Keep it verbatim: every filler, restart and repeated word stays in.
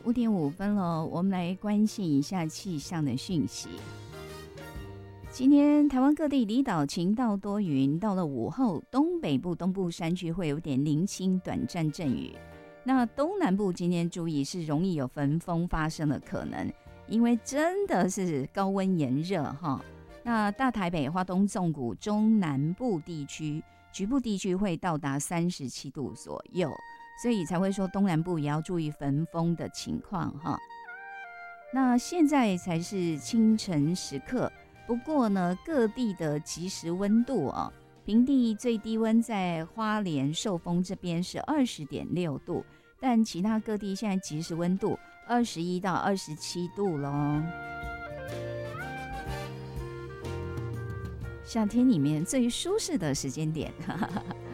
五点五分了，我们来关心一下气象的讯息。今天台湾各地离岛晴到多云，到了午后，东北部、东部山区会有点零星短暂阵雨。那东南部今天注意是容易有焚风发生的可能，因为真的是高温炎热哈。那大台北、花东纵谷、中南部地区局部地区会到达三十七度左右，所以才会说东南部也要注意焚风的情况哈。那现在才是清晨时刻。不过呢，各地的即时温度哦，平地最低温在花莲寿丰这边是二十点六度，但其他各地现在即时温度二十一到二十七度咯。夏天里面最舒适的时间点，哈哈哈。